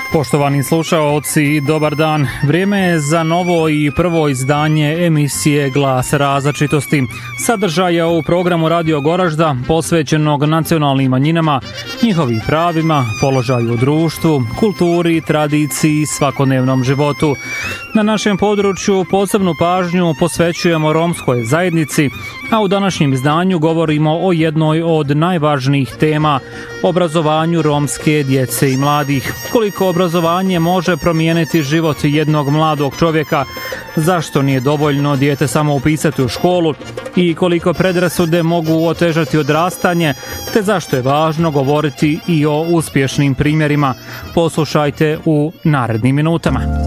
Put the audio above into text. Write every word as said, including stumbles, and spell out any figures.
Poštovani slušaoci, dobar dan. Vrijeme je za novo i prvo izdanje emisije Glas različitosti. Sadržaja u programu Radio Goražda posvećenog nacionalnim manjinama, njihovim pravima, položaju u društvu, kulturi, tradiciji i svakodnevnom životu. Na našem području posebnu pažnju posvećujemo romskoj zajednici, a u današnjem izdanju govorimo o jednoj od najvažnijih tema, obrazovanju romske djece i mladih. Koliko obrazovanje može promijeniti život jednog mladog čovjeka, zašto nije dovoljno dijete samo upisati u školu i koliko predrasude mogu otežati odrastanje, te zašto je važno govoriti i o uspješnim primjerima. Poslušajte u narednim minutama.